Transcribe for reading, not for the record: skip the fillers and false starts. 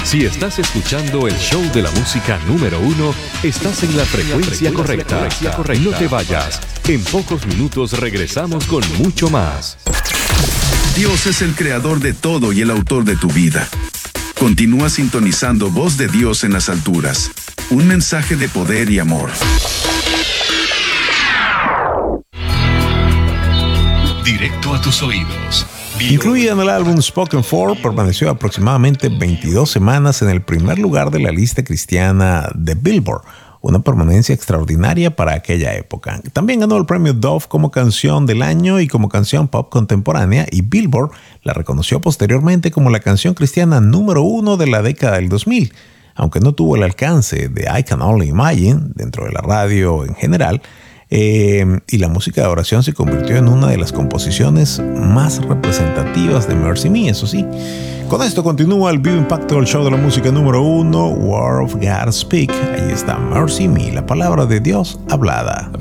Si estás escuchando el show de la música número 1, estás en la frecuencia correcta. No te vayas. En pocos minutos regresamos con mucho más. Dios es el creador de todo y el autor de tu vida. Continúa sintonizando Voz de Dios en las alturas. Un mensaje de poder y amor. Directo a tus oídos. Incluida en el álbum Spoken For, permaneció aproximadamente 22 semanas en el primer lugar de la lista cristiana de Billboard, una permanencia extraordinaria para aquella época. También ganó el premio Dove como canción del año y como canción pop contemporánea, y Billboard la reconoció posteriormente como la canción cristiana número 1 de la década del 2000. Aunque no tuvo el alcance de I Can Only Imagine dentro de la radio en general, y la música de oración se convirtió en una de las composiciones más representativas de Mercy Me, eso sí. Con esto continúa el vivo impacto del show de la música número 1, Word of God Speak. Ahí está Mercy Me, la palabra de Dios hablada.